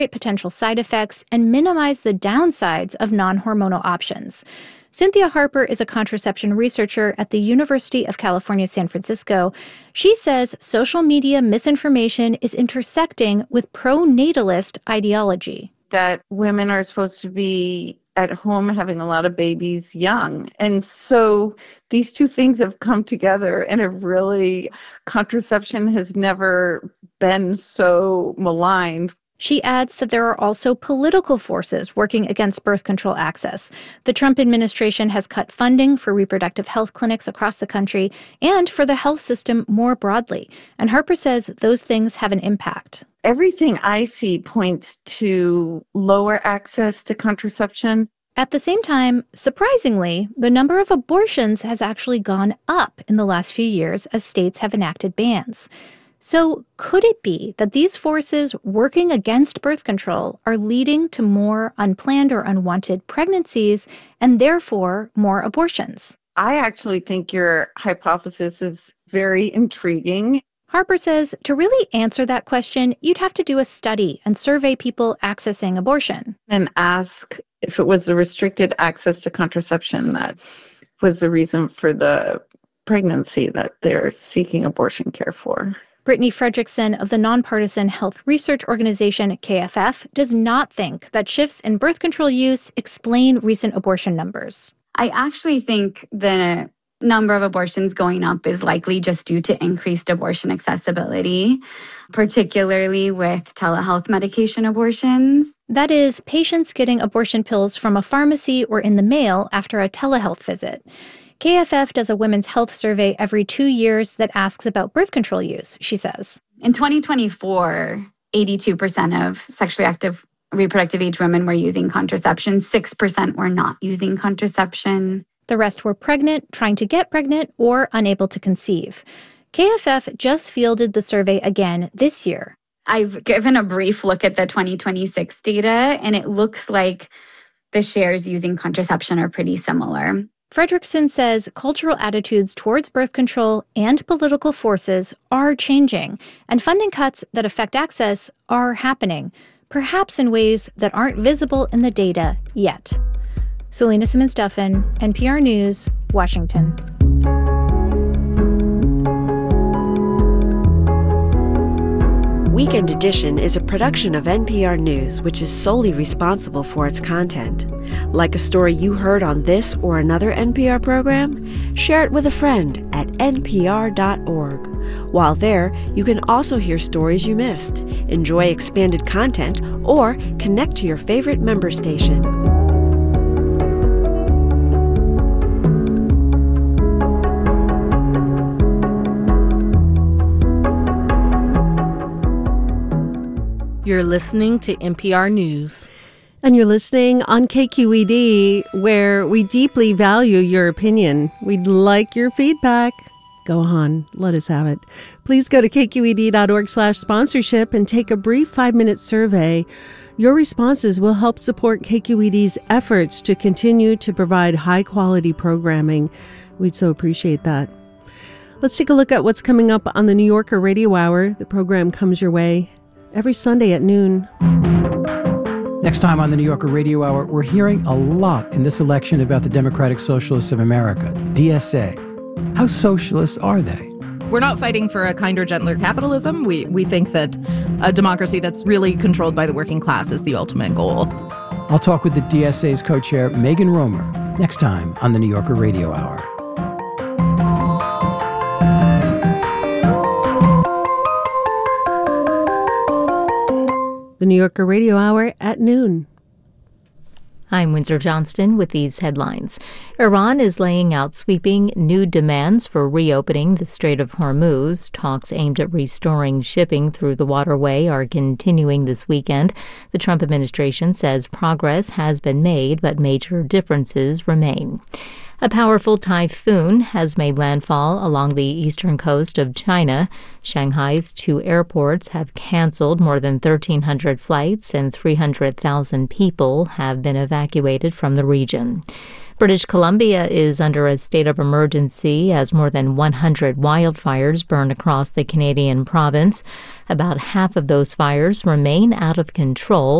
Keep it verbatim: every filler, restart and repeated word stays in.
potential side effects and minimize the downsides of non-hormonal options. Cynthia Harper is a contraception researcher at the University of California, San Francisco. She says social media misinformation is intersecting with pro-natalist ideology. That women are supposed to be at home having a lot of babies young. And so these two things have come together and have really, contraception has never been so maligned. She adds that there are also political forces working against birth control access. The Trump administration has cut funding for reproductive health clinics across the country and for the health system more broadly. And Harper says those things have an impact. Everything I see points to lower access to contraception. At the same time, surprisingly, the number of abortions has actually gone up in the last few years as states have enacted bans. So could it be that these forces working against birth control are leading to more unplanned or unwanted pregnancies and therefore more abortions? I actually think your hypothesis is very intriguing. Harper says to really answer that question, you'd have to do a study and survey people accessing abortion. And ask if it was the restricted access to contraception that was the reason for the pregnancy that they're seeking abortion care for. Brittany Fredrickson of the nonpartisan health research organization K F F does not think that shifts in birth control use explain recent abortion numbers. I actually think the number of abortions going up is likely just due to increased abortion accessibility, particularly with telehealth medication abortions. That is, patients getting abortion pills from a pharmacy or in the mail after a telehealth visit. K F F does a women's health survey every two years that asks about birth control use, she says. In twenty twenty-four, eighty-two percent of sexually active reproductive age women were using contraception. six percent were not using contraception. The rest were pregnant, trying to get pregnant, or unable to conceive. K F F just fielded the survey again this year. I've given a brief look at the twenty twenty-six data, and it looks like the shares using contraception are pretty similar. Fredrickson says cultural attitudes towards birth control and political forces are changing, and funding cuts that affect access are happening, perhaps in ways that aren't visible in the data yet. Selena Simmons-Duffin, N P R News, Washington. Weekend Edition is a production of N P R News, which is solely responsible for its content. Like a story you heard on this or another N P R program? Share it with a friend at N P R dot org. While there, you can also hear stories you missed, enjoy expanded content, or connect to your favorite member station. You're listening to N P R News. And you're listening on K Q E D, where we deeply value your opinion. We'd like your feedback. Go on, let us have it. Please go to K Q E D dot org slash sponsorship and take a brief five-minute survey. Your responses will help support K Q E D's efforts to continue to provide high-quality programming. We'd so appreciate that. Let's take a look at what's coming up on the New Yorker Radio Hour. The program comes your way every Sunday at noon. Next time on the New Yorker Radio Hour, we're hearing a lot in this election about the Democratic Socialists of America, D S A. How socialist are they? We're not fighting for a kinder, gentler capitalism. We we think that a democracy that's really controlled by the working class is the ultimate goal. I'll talk with the D S A's co-chair, Megan Romer, next time on the New Yorker Radio Hour. The New Yorker Radio Hour at noon. I'm Windsor Johnston with these headlines. Iran is laying out sweeping new demands for reopening the Strait of Hormuz. Talks aimed at restoring shipping through the waterway are continuing this weekend. The Trump administration says progress has been made, but major differences remain. A powerful typhoon has made landfall along the eastern coast of China. Shanghai's two airports have canceled more than thirteen hundred flights, and three hundred thousand people have been evacuated from the region. British Columbia is under a state of emergency as more than one hundred wildfires burn across the Canadian province. About half of those fires remain out of control,